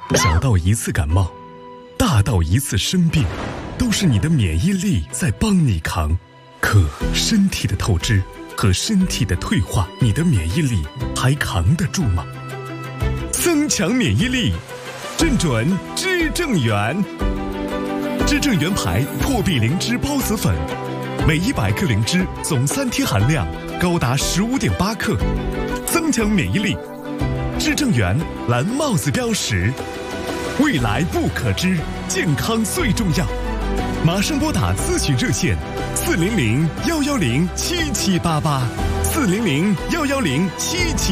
小到一次感冒，大到一次生病，都是你的免疫力在帮你扛。可身体的透支和身体的退化，你的免疫力还扛得住吗？增强免疫力，正准知正元。知正元牌破壁灵芝孢子粉，每100克灵芝总3天含量高达15.8克，增强免疫力。知正元蓝帽子标识，未来不可知，健康最重要。马上拨打咨询热线400-110-7788，400-110-7788。